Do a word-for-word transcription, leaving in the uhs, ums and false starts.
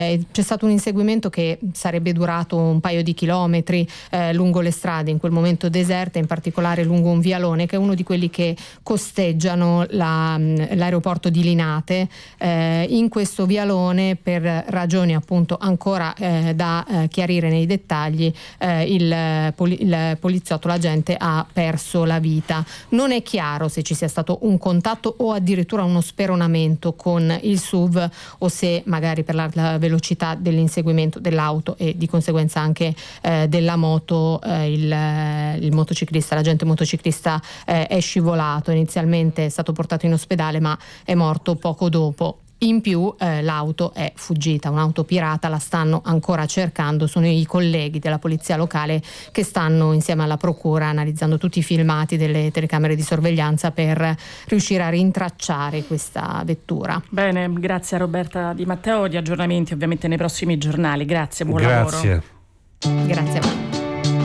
C'è stato un inseguimento che sarebbe durato un paio di chilometri eh, lungo le strade, in quel momento deserte, in particolare lungo un vialone che è uno di quelli che costeggiano la, l'aeroporto di Linate. Eh, in questo vialone, per ragioni appunto ancora eh, da eh, chiarire nei dettagli, eh, il, poli- il poliziotto, l'agente, ha perso la vita. Non è chiaro se ci sia stato un contatto o addirittura uno speronamento con il S U V, o se magari per la, la velocità dell'inseguimento dell'auto e di conseguenza anche eh, della moto eh, il, il motociclista, l'agente motociclista eh, è scivolato. Inizialmente è stato portato in ospedale ma è morto poco dopo. In più eh, l'auto è fuggita, un'auto pirata, la stanno ancora cercando. Sono i colleghi della polizia locale che stanno insieme alla procura analizzando tutti i filmati delle telecamere di sorveglianza per riuscire a rintracciare questa vettura. Bene, grazie a Roberta Di Matteo. Gli aggiornamenti ovviamente nei prossimi giornali. Grazie, buon Grazie. lavoro. Grazie a voi.